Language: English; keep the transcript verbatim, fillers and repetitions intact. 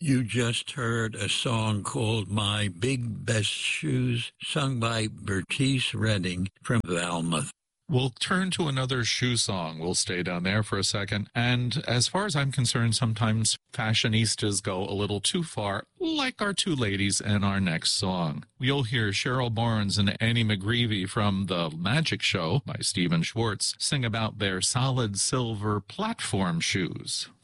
You just heard a song called My Big Best Shoes, sung by Bertice Redding from Falmouth. We'll turn to another shoe song. We'll stay down there for a second. And as far as I'm concerned, sometimes fashionistas go a little too far, like our two ladies in our next song. You'll hear Cheryl Barnes and Annie McGreevy from The Magic Show by Stephen Schwartz sing about their solid silver platform shoes.